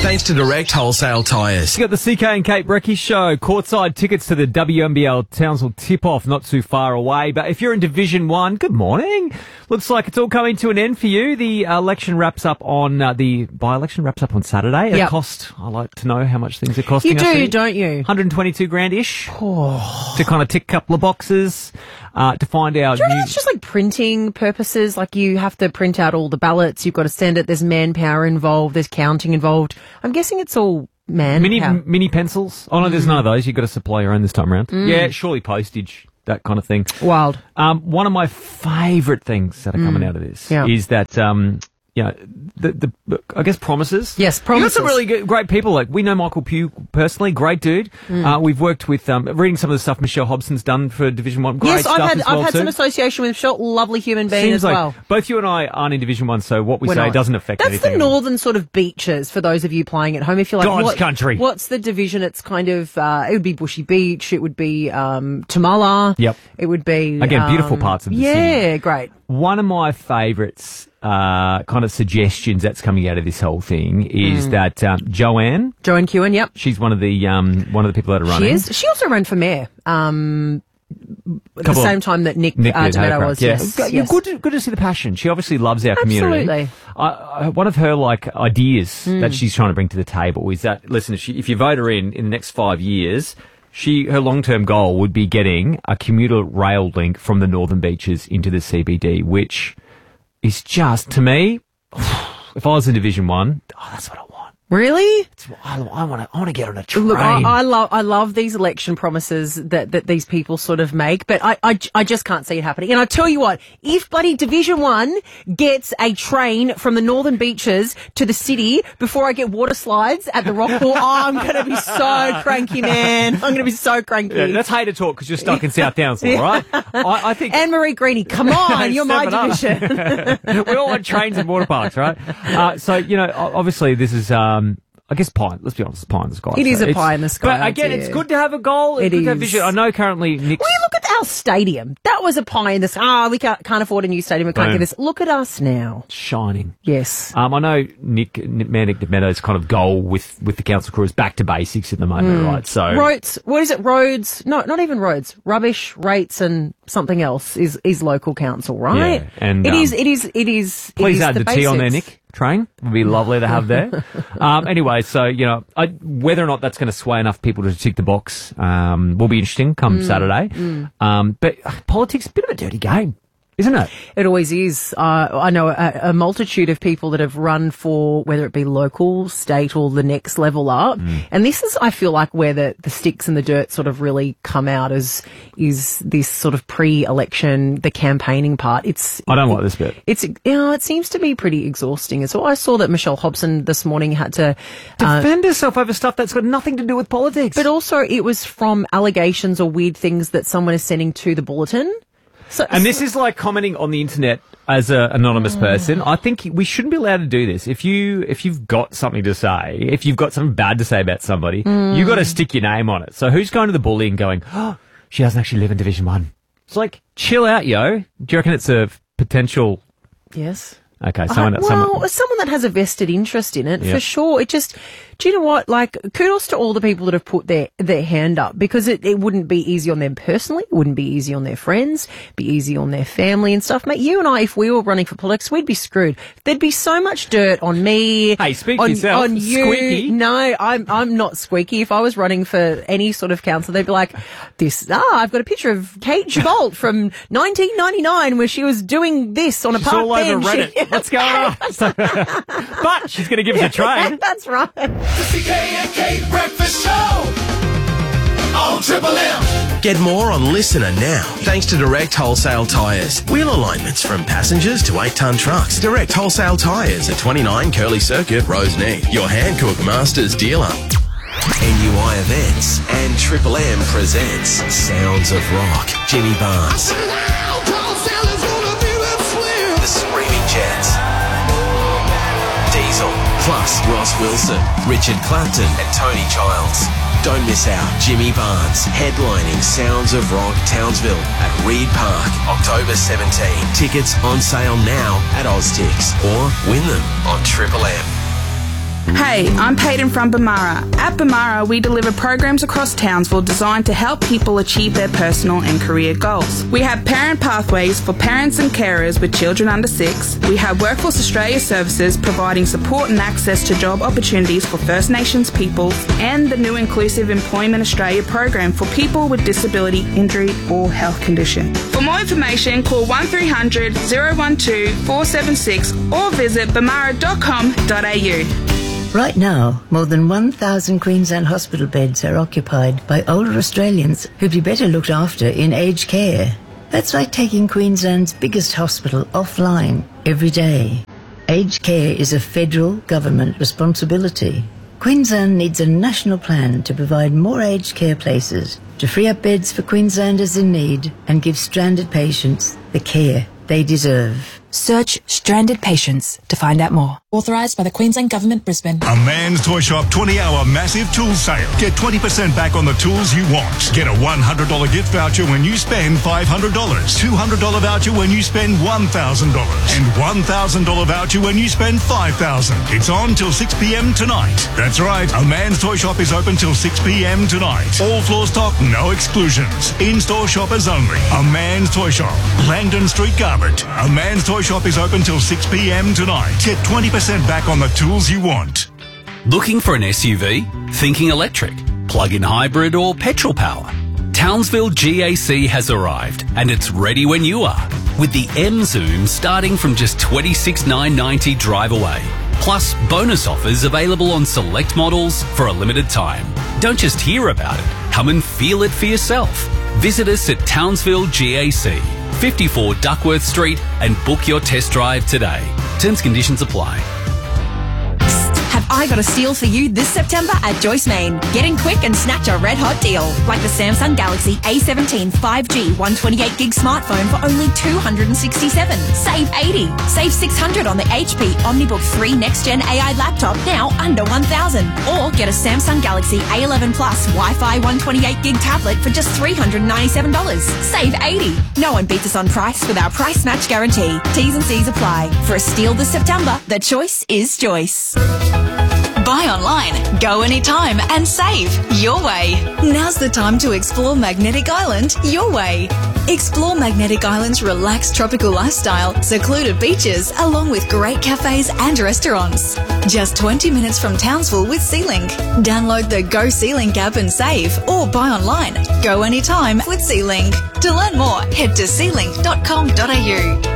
Thanks to Direct Wholesale Tyres. You got the CK and Kate Brecky show. Courtside tickets to the WNBL Townsville tip-off not too far away. But if you're in Division 1, good morning. Looks like it's all coming to an end for you. The election wraps up on, the by-election wraps up on Saturday. It cost, I like to know how much things are costing You us. do, don't you? 122 grand-ish to kind of tick a couple of boxes to find out. Do you reckon it's just like printing purposes? Like you have to print out all the ballots, you've got to send it, there's manpower involved, there's counting involved. I'm guessing it's all Mini pencils? Oh, no, there's none of those. You've got to supply your own this time around. Yeah, surely postage, that kind of thing. Wild. One of my favourite things that are coming out of this is that, the I guess promises. Yes, promises. You got some really great people. Like, we know Michael Pugh personally, great dude. We've worked with, reading some of the stuff Michelle Hobson's done for Division 1. Great stuff I've as well had too. some association with Michelle, lovely human being Seems as like well. Both you and I aren't in Division 1, so what we say doesn't affect anything. That's the northern sort of beaches for those of you playing at home. If you're like, God's country. What's the division? It's kind of, it would be Bushy Beach, it would be Tamala. Yep. It would be... Again, beautiful parts of the city. Yeah, great. One of my favourites kind of suggestions that's coming out of this whole thing is that Joanne Kewen, yep. She's one of the people that are running. She is. She also ran for mayor. At the same time that Nick Tomato was. Yes. Good to see the passion. She obviously loves our community. Absolutely. One of her ideas that she's trying to bring to the table is that, listen, if you vote her in the next 5 years, her long-term goal would be getting a commuter rail link from the Northern Beaches into the CBD, which is just, to me, if I was in Division 1, that's what I want. Really? I want to get on a train. Look, I love these election promises that these people sort of make, but I just can't see it happening. And I tell you what, if bloody Division 1 gets a train from the Northern Beaches to the city before I get water slides at the Rockpool, I'm going to be so cranky, man. I'm going to be so cranky. Yeah, that's hater talk because you're stuck in South Townsville, all right? I think Anne-Marie Greenie, come on, you're my division. We all want trains and water parks, right? So, obviously this is... I guess pie. Let's be honest, it's pie in the sky. It is a pie in the sky. But again, it's good to have a goal. It's good to have vision. I know currently Nick's... Well, look at our stadium. That was a pie in the sky. We can't afford a new stadium. We can't get this. Look at us now. Shining. Yes. I know Mayor Nick Meadows' kind of goal with the council crew is back to basics at the moment, right? So roads. What is it? Roads? No, not even roads. Rubbish, rates, and something else is local council, right? Yeah, and it is. Please add the basics. T on there, Nick. Train would be lovely to have there. Anyway, so, whether or not that's going to sway enough people to tick the box will be interesting come Saturday. But politics, a bit of a dirty game, isn't it? It always is. I know a multitude of people that have run for whether it be local, state, or the next level up. And this is, I feel like, where the sticks and the dirt sort of really come out is this sort of pre-election, the campaigning part. I don't like this bit. It seems to be pretty exhausting. And so I saw that Michelle Hobson this morning had to defend herself over stuff that's got nothing to do with politics. But also it was from allegations or weird things that someone is sending to the bulletin. This is like commenting on the internet as an anonymous person. I think we shouldn't be allowed to do this. If you've got something to say, if you've got something bad to say about somebody, you've got to stick your name on it. So who's going to the bully and going, oh, she doesn't actually live in Division 1? It's like, chill out, yo. Do you reckon it's a potential... Yes. Okay, someone that has a vested interest in it, for sure. It just, do you know what? Like, kudos to all the people that have put their hand up, because it wouldn't be easy on them personally. It wouldn't be easy on their friends, be easy on their family and stuff. Mate, you and I, if we were running for politics, we'd be screwed. There'd be so much dirt on me. Hey, speak for yourself. On you. Squeaky. No, I'm not squeaky. If I was running for any sort of council, they'd be like, I've got a picture of Kate Gibault from 1999 where she was doing this on a park all bench. Over Reddit. What's going on? But she's going to give us a train. That's right. The CK and Kate Breakfast Show on Triple M. Get more on Listener now, thanks to Direct Wholesale Tyres. Wheel alignments from passengers to 8-ton trucks. Direct Wholesale Tyres at 29 Curly Circuit, Roseneath. Your Hankook Masters dealer. NUI Events and Triple M presents Sounds of Rock. Jimmy Barnes. The Screaming Jets. Diesel. Plus Ross Wilson, Richard Clapton and Tony Childs. Don't miss out. Jimmy Barnes headlining Sounds of Rock Townsville at Reed Park, October 17. Tickets on sale now at Oztix or win them on Triple M. Hey, I'm Peyton from Bamara. At Bamara, we deliver programs across Townsville designed to help people achieve their personal and career goals. We have parent pathways for parents and carers with children under 6. We have Workforce Australia services providing support and access to job opportunities for First Nations peoples, and the new Inclusive Employment Australia program for people with disability, injury or health condition. For more information, call 1300 012 476 or visit bamara.com.au. Right now, more than 1,000 Queensland hospital beds are occupied by older Australians who'd be better looked after in aged care. That's like taking Queensland's biggest hospital offline every day. Aged care is a federal government responsibility. Queensland needs a national plan to provide more aged care places, to free up beds for Queenslanders in need and give stranded patients the care they deserve. Search Stranded Patients to find out more. Authorised by the Queensland Government, Brisbane. A Man's Toy Shop 20-hour massive tool sale. Get 20% back on the tools you want. Get a $100 gift voucher when you spend $500. $200 voucher when you spend $1,000. And $1,000 voucher when you spend $5,000. It's on till 6 p.m. tonight. That's right. A Man's Toy Shop is open till 6 p.m. tonight. All floor stock, no exclusions. In-store shoppers only. A Man's Toy Shop. Langdon Street, Garbutt. A Man's Toy Shop is open till 6 p.m. tonight. Get 20% back on the tools you want. Looking for an SUV? Thinking electric, plug-in hybrid or petrol power? Townsville GAC has arrived and it's ready when you are. With the M-Zoom starting from just $26,990 drive away. Plus bonus offers available on select models for a limited time. Don't just hear about it, come and feel it for yourself. Visit us at Townsville GAC, 54 Duckworth Street, and book your test drive today. Terms and conditions apply. Have I got a steal for you this September at Joyce Main? Get in quick and snatch a red hot deal, like the Samsung Galaxy A17 5G 128GB smartphone for only $267. Save $80. Save $600 on the HP OmniBook 3 Next Gen AI laptop, now under $1,000. Or get a Samsung Galaxy A11 Plus Wi-Fi 128GB tablet for just $397. Save $80. No one beats us on price with our price match guarantee. T's and C's apply. For a steal this September, the choice is Joyce. Buy online, go anytime and save your way. Now's the time to explore Magnetic Island your way. Explore Magnetic Island's relaxed tropical lifestyle, secluded beaches, along with great cafes and restaurants. Just 20 minutes from Townsville with Sealink. Download the Go Sealink app and save, or buy online. Go anytime with Sealink. To learn more, head to sealink.com.au.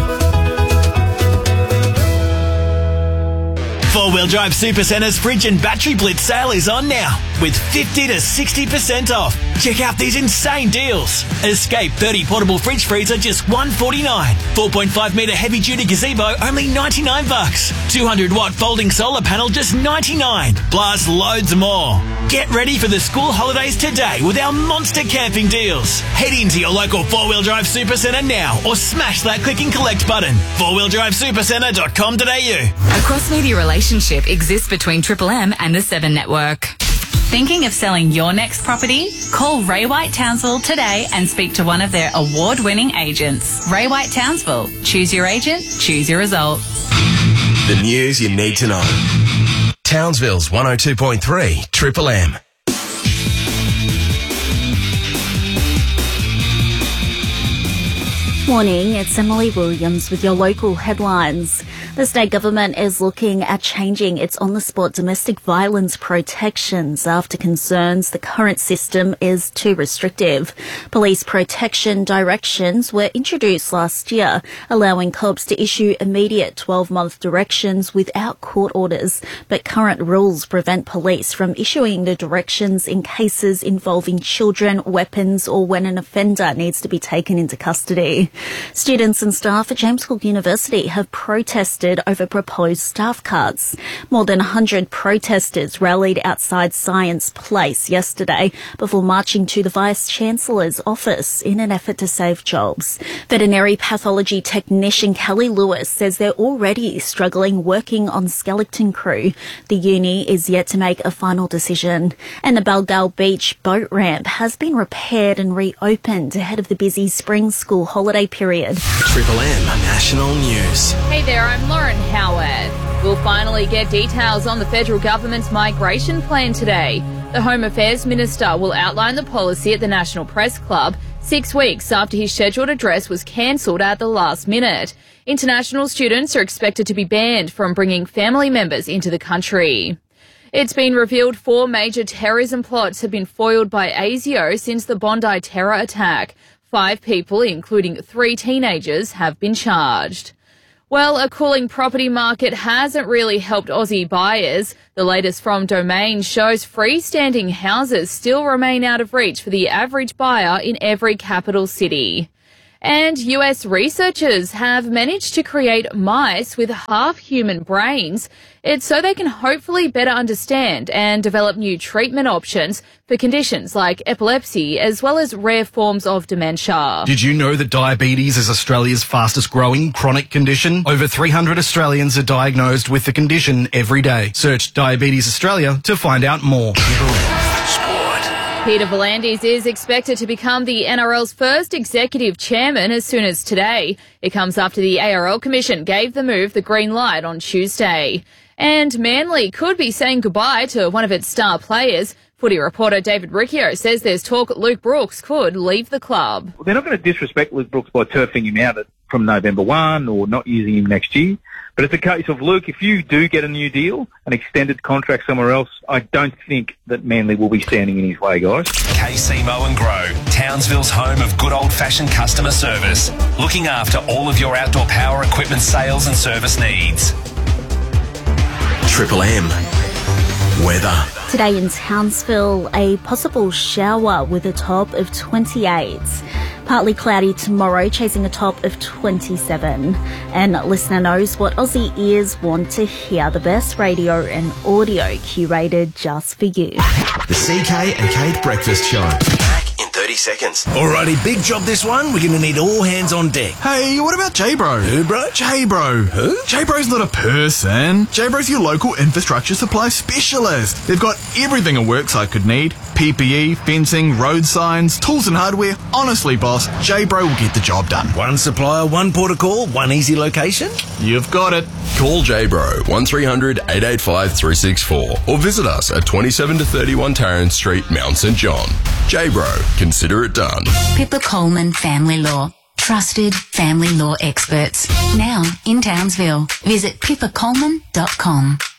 Four-Wheel Drive Supercentre's Fridge and Battery Blitz sale is on now with 50 to 60% off. Check out these insane deals. Escape 30 portable fridge freezer just $149. 4.5 metre heavy duty gazebo only $99. 200-watt folding solar panel just $99. Plus loads more. Get ready for the school holidays today with our monster camping deals. Head into your local Four-Wheel Drive Supercentre now or smash that click and collect button. fourwheeldrivesupercentre.com.au. A cross-media relationship exists between Triple M and the 7 Network. Thinking of selling your next property? Call Ray White Townsville today and speak to one of their award-winning agents. Ray White Townsville. Choose your agent, choose your result. The news you need to know. Townsville's 102.3 Triple M. Morning, it's Emily Williams with your local headlines. The state government is looking at changing its on-the-spot domestic violence protections after concerns the current system is too restrictive. Police protection directions were introduced last year, allowing cops to issue immediate 12-month directions without court orders, but current rules prevent police from issuing the directions in cases involving children, weapons, or when an offender needs to be taken into custody. Students and staff at James Cook University have protested over proposed staff cuts. More than 100 protesters rallied outside Science Place yesterday before marching to the Vice-Chancellor's office in an effort to save jobs. Veterinary pathology technician Kelly Lewis says they're already struggling working on skeleton crew. The uni is yet to make a final decision. And the Balgal Beach boat ramp has been repaired and reopened ahead of the busy spring school holiday period. Triple M National News. Hey there, I'm Lauren Howard. We'll finally get details on the federal government's migration plan today. The Home Affairs Minister will outline the policy at the National Press Club 6 weeks after his scheduled address was cancelled at the last minute. International students are expected to be banned from bringing family members into the country. It's been revealed 4 major terrorism plots have been foiled by ASIO since the Bondi terror attack. 5 people, including 3 teenagers, have been charged. Well, a cooling property market hasn't really helped Aussie buyers. The latest from Domain shows freestanding houses still remain out of reach for the average buyer in every capital city. And US researchers have managed to create mice with half-human brains. It's so they can hopefully better understand and develop new treatment options for conditions like epilepsy as well as rare forms of dementia. Did you know that diabetes is Australia's fastest growing chronic condition? Over 300 Australians are diagnosed with the condition every day. Search Diabetes Australia to find out more. Peter V'landys is expected to become the NRL's first executive chairman as soon as today. It comes after the ARL Commission gave the move the green light on Tuesday. And Manly could be saying goodbye to one of its star players. Footy reporter David Riccio says there's talk Luke Brooks could leave the club. Well, they're not going to disrespect Luke Brooks by turfing him out from November 1 or not using him next year. But it's a case of, Luke, if you do get a new deal, an extended contract somewhere else, I don't think that Manly will be standing in his way, guys. KC Mow and Grow, Townsville's home of good old-fashioned customer service. Looking after all of your outdoor power equipment sales and service needs. Triple M. Weather. Today in Townsville, a possible shower with a top of 28. Partly cloudy tomorrow, chasing a top of 27. And listener knows what Aussie ears want to hear. The best radio and audio curated just for you. The CK and Kate Breakfast Show. Back in 30 seconds. Alrighty, big job this one. We're going to need all hands on deck. Hey, what about J-Bro? Who, bro? J-Bro. Who? J-Bro's not a person. J-Bro's your local infrastructure supply specialist. They've got everything a worksite could need. PPE, fencing, road signs, tools and hardware. Honestly, boss, J-Bro will get the job done. One supplier, one port of call, one easy location? You've got it. Call J-Bro 1300 885 364 or visit us at 27 to 31 Tarrant Street, Mount St John. J-Bro, consider it done. Pippa Coleman Family Law. Trusted family law experts. Now in Townsville. Visit pippacoleman.com.